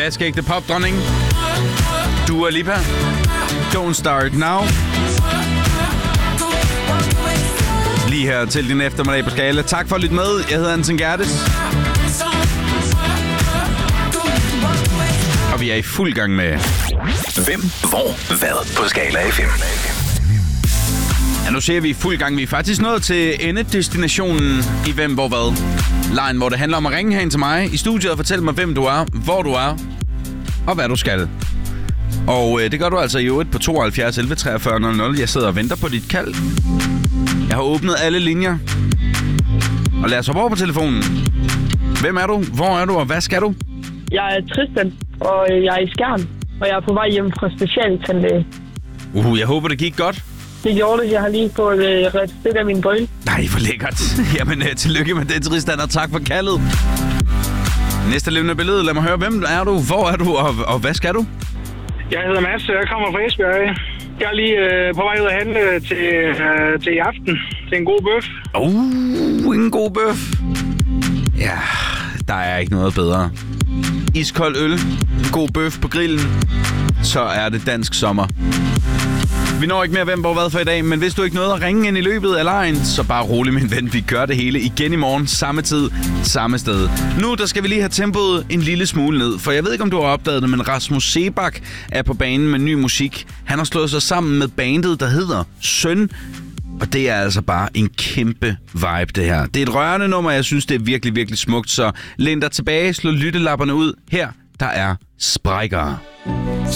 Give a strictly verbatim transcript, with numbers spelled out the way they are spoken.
vaskeægte popdronning. Dua Lipa. Don't Start Now. Lige her til din eftermiddag på Skala. Tak for at lytte med. Jeg hedder Anton Gerdes. Og vi er i fuld gang med... Hvem, hvor, hvad på Skala F M. Ja, nu ser vi i fuld gang. Vi er faktisk nået til endedestinationen i Hvem, hvor, hvad. Lejen, hvor det handler om at ringe hen til mig i studiet og fortælle mig, hvem du er, hvor du er og hvad du skal. Og øh, det gør du altså i øvrigt på tooghalvfjerds elleve treogfyrre nul nul. Jeg sidder og venter på dit kald. Jeg har åbnet alle linjer. Og lad os hoppe over på telefonen. Hvem er du? Hvor er du? Og hvad skal du? Jeg er Tristan, og jeg er i Skjern. Og jeg er på vej hjem fra specialtandlæge. Uh, jeg håber, det gik godt. Det gjorde det. Jeg har lige fået øh, ret stik af min brøl. Nej, hvor lækkert. Jamen, øh, tillykke med det, Tristan, og tak for kaldet. Næste levende billede. Lad mig høre, hvem er du? Hvor er du? Og, og hvad skal du? Jeg hedder Mads, jeg kommer fra Esbjerg. Jeg er lige øh, på vej ud at handle til, øh, til i aften. Til en god bøf. Uh, en god bøf. Ja, der er ikke noget bedre. Iskold øl, en god bøf på grillen, så er det dansk sommer. Vi når ikke mere hvem hvor hvad for i dag, men hvis du ikke nåede at ringe ind i løbet af lejen, så bare rolig, min ven. Vi gør det hele igen i morgen, samme tid, samme sted. Nu der skal vi lige have tempoet en lille smule ned, for jeg ved ikke, om du har opdaget det, men Rasmus Seebach er på banen med ny musik. Han har slået sig sammen med bandet, der hedder Søn. Og det er altså bare en kæmpe vibe, det her. Det er et rørende nummer, jeg synes, det er virkelig, virkelig smukt. Så læn dig tilbage, slå lyttelapperne ud. Her, der er Sprækker.